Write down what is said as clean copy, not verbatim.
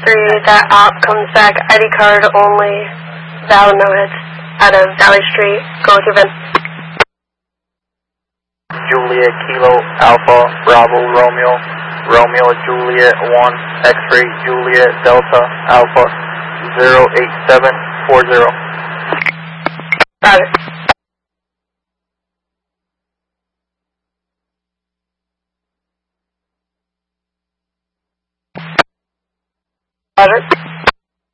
3, that op comes back, ID card only, valid no hits, out of Valley Street, go with your VIN. Juliet Kilo Alpha Bravo Romeo, Romeo Juliet 1 X-ray Juliet Delta Alpha 08740. Roger.